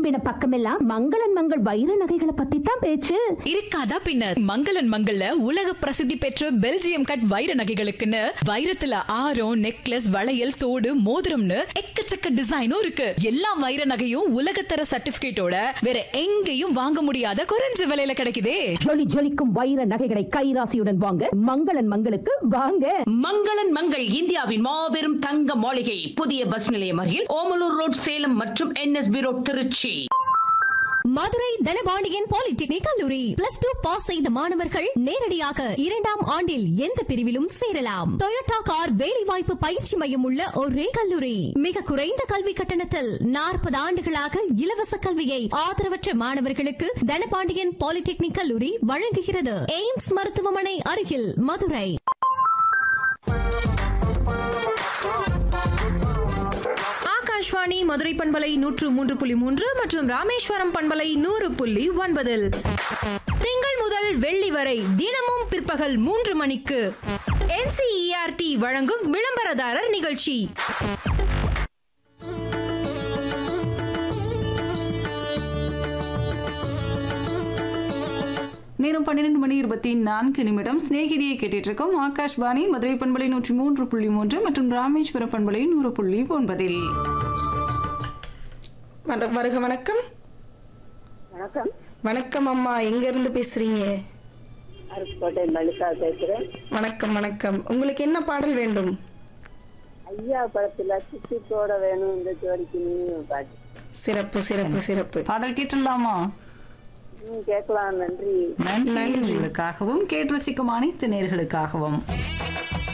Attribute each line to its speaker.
Speaker 1: திரும்பின பக்கமெல்லாம் மங்களன் மங்கள் வைர நகைகளை பத்தி தான் பேச்சு.
Speaker 2: இருக்காதா பின்ன. மங்களன் மங்கள்ல உலக பிரசித்தி பெற்ற பெல்ஜியம் கட் வைர நகைகளுக்குன்னு வைரத்துல ஆரம், நெக்லஸ், வளையல், தோடு, மோதிரம்னு எக்கச்சக்க டிசைனும் இருக்கு. எல்லா வைர நகையும் உலகத்தர சர்டிபிகேட்டோட வேற எங்கேயும் வாங்க முடியாத குறைஞ்ச விலையில கிடைக்குதே.
Speaker 1: ஜொலி ஜொலிக்கும் வைர நகைகளை கைராசியுடன் வாங்க மங்களன் மங்களுக்கு வாங்க.
Speaker 3: மங்களன் மங்கள் இந்தியாவின் மாபெரும் தங்க மாளிகை, புதிய பஸ் நிலையம் அருகில் ஓமலூர் ரோட், சேலம் மற்றும் NSB road, Trichy.
Speaker 4: Madurai Dhanapandian polytechnic கல்லூரி +2 பாஸ் செய்த மாணவர்கள் நேரடியாக 2ஆம் ஆண்டில் எந்த பிரிவிலும் சேரலாம். டொயோட்டா கார் வேலைவாய்ப்பு பயிற்சி மையம் உள்ள ஒரே கல்லூரி. மிக குறைந்த கல்வி கட்டணத்தில் 40 ஆண்டுகளாக இலவச கல்வியை ஆதரவற்ற மாணவர்களுக்கு தனபாண்டியன் பாலிடெக்னிக் கல்லூரி வழங்குகிறது. எய்ம்ஸ் மருத்துவமனை அருகில், மதுரை.
Speaker 5: ஆகாஷ்வாணி மதுரை பண்பலை 103.3 மற்றும் ராமேஸ்வரம் பண்பலை 100.9 திங்கள் முதல் வெள்ளி வரை தினமும் பிற்பகல் 3 மணிக்கு NCERT வழங்கும் விளம்பரதாரர் நிகழ்ச்சி.
Speaker 6: நேரம் 12:24 ஸ்நேகிதியை கேட்டுட்டு இருக்கோம். ஆகாஷ்வாணி மதுரை பண்பலை 103.3 மற்றும் ராமேஸ்வரம் பண்பலை 100.9.
Speaker 5: வருக. வணக்கம்.
Speaker 7: வணக்கம்.
Speaker 5: வணக்கம் அம்மா, எங்க இருந்து பேசுறீங்க?
Speaker 7: அருப்புக்கோட்டை மல்லிகா பேசுறேன்.
Speaker 5: வணக்கம். வணக்கம். உங்களுக்கு என்ன பாடல் வேண்டும்?
Speaker 7: ஐயா படத்துல சித்தித்தோட வேணும் இந்த ஜோடிக்கு பாட்டு.
Speaker 5: சிறப்பு சிறப்பு சிறப்பு.
Speaker 6: பாடல் கேட்டுடலாமா?
Speaker 7: கேட்கலாம். நன்றி.
Speaker 6: நன்றி உங்களுக்காகவும் கேட்டு ரசிக்கும் அனைத்து நேயர்களுக்காகவும்.